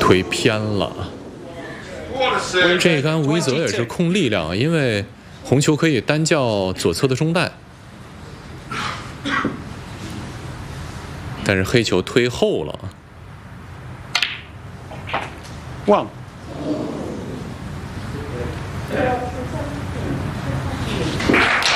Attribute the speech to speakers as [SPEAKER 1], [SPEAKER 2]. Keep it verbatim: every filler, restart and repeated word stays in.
[SPEAKER 1] 推偏了。这一杆无一则也是控力量，因为红球可以单叫左侧的中袋，但是黑球推后了。
[SPEAKER 2] One。